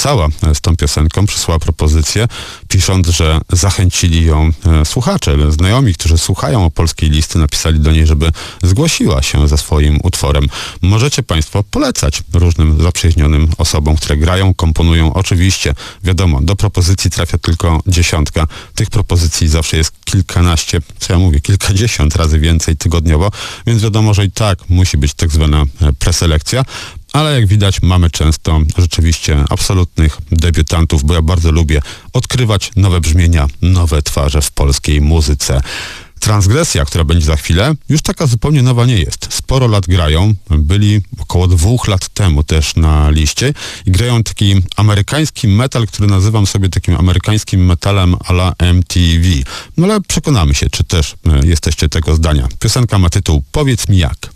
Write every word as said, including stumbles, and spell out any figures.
napisała z tą piosenką, przysłała propozycję, pisząc, że zachęcili ją słuchacze, znajomi, którzy słuchają o polskiej listy, napisali do niej, żeby zgłosiła się ze swoim utworem. Możecie Państwo polecać różnym zaprzyjaźnionym osobom, które grają, komponują. Oczywiście, wiadomo, do propozycji trafia tylko dziesiątka. Tych propozycji zawsze jest kilkanaście, co ja mówię, kilkadziesiąt razy więcej tygodniowo, więc wiadomo, że i tak musi być tak zwana preselekcja. Ale jak widać, mamy często rzeczywiście absolutnych debiutantów, bo ja bardzo lubię odkrywać nowe brzmienia, nowe twarze w polskiej muzyce. Transgresja, która będzie za chwilę, już taka zupełnie nowa nie jest. Sporo lat grają, byli około dwóch lat temu też na liście i grają taki amerykański metal, który nazywam sobie takim amerykańskim metalem a la M T V. No ale przekonamy się, czy też jesteście tego zdania. Piosenka ma tytuł Powiedz mi jak.